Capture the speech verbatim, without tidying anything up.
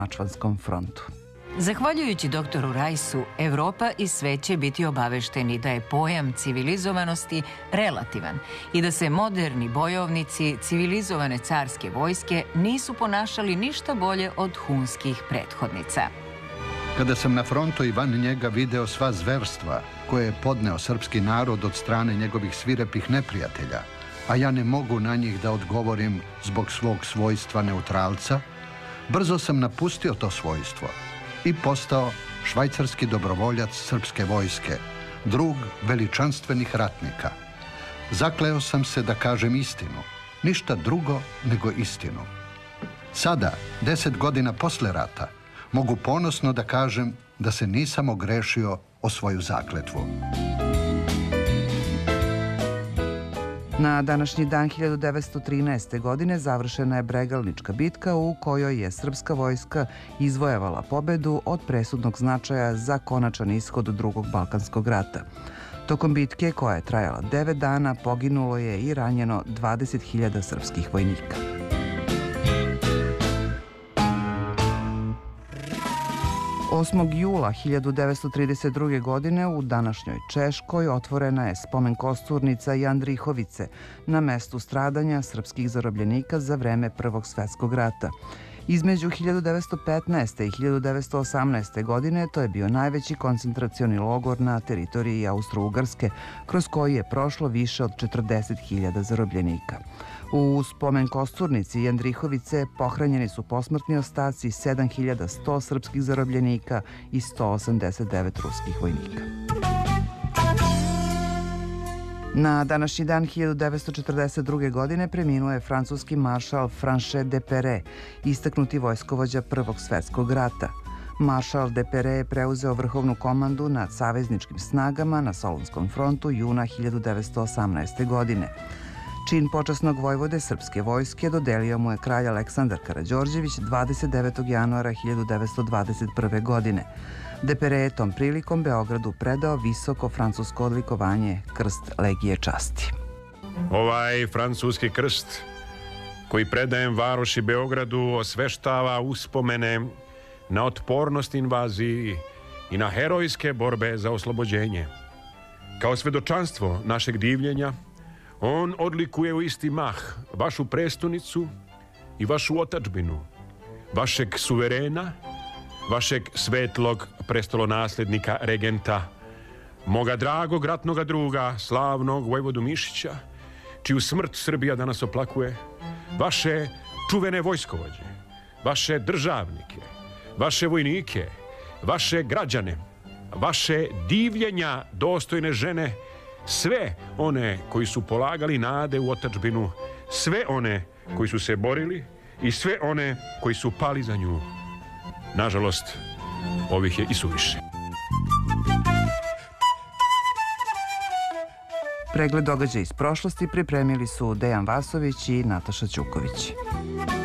Mačvanskom frontu. Zahvaljujući doktoru Rajsu, Evropa i svet će biti obavešteni da je pojam civilizovanosti relativan i da se moderni bojovnici civilizovane carske vojske nisu ponašali ništa bolje od hunskih prethodnica. Kada sam na frontu i van njega video sva zverstva koje je podneo srpski narod od strane njegovih svirepih neprijatelja, a ja ne mogu na njih da odgovorim zbog svog svojstva neutralca, brzo sam napustio to svojstvo i postao švajcarski dobrovoljac srpske vojske, drug veličanstvenih ratnika. Zakleo sam se da kažem istinu, ništa drugo nego istinu. Sada, deset godina posle rata, mogu ponosno da kažem da se nisam ogrešio o svoju zakletvu. Na današnji dan hiljadu devetsto trinaeste. godine završena je Bregalnička bitka u kojoj je srpska vojska izvojevala pobedu od presudnog značaja za konačan ishod Drugog Balkanskog rata. Tokom bitke, koja je trajala devet dana, poginulo je i ranjeno dvadeset hiljada srpskih vojnika. osmog jula hiljadu devetsto trideset druge. godine u današnjoj Češkoj otvorena je spomen kosturnica Jandrihovice na mestu stradanja srpskih zarobljenika za vreme Prvog svetskog rata. Između hiljadu devetsto petnaeste. i hiljadu devetsto osamnaeste. godine to je bio najveći koncentracioni logor na teritoriji Austro-Ugarske, kroz koji je prošlo više od četrdeset hiljada zarobljenika. U spomen kosturnici Jandrihovice pohranjeni su posmrtni ostaci sedam hiljada sto srpskih zarobljenika i sto osamdeset devet ruskih vojnika. Na današnji dan hiljadu devetsto četrdeset druge. godine preminuo je francuski maršal Franchet Depere, istaknuti vojskovođa Prvog svetskog rata. Maršal Depere je preuzeo vrhovnu komandu nad savezničkim snagama na Solunskom frontu juna hiljadu devetsto osamnaeste. godine. Čin počasnog vojvode srpske vojske dodelio mu je kralj Aleksandar Karađorđević dvadeset devetog januara hiljadu devetsto dvadeset prve. godine. Depere je tom prilikom Beogradu predao visoko francusko odlikovanje Krst Legije časti. Ovaj francuski krst koji predajem varoši Beogradu osveštava uspomene na otpornost invaziji i na herojske borbe za oslobođenje. Kao svedočanstvo našeg divljenja, on odlikuje u isti mah vašu prestonicu i vašu otadžbinu, vašeg suverena, vašeg svetlog prestolonaslednika regenta, moga dragog ratnoga druga, slavnog vojvodu Mišića, čiju smrt Srbija danas oplakuje, vaše čuvene vojskovođe, vaše državnike, vaše vojnike, vaše građane, vaše divljenja dostojne žene, sve one koji su polagali nade u otadžbinu, sve one koji su se borili i sve one koji su pali za nju. Nažalost, ovih je i suviše. Pregled događaja iz prošlosti pripremili su Dejan Vasović i Nataša Ćuković.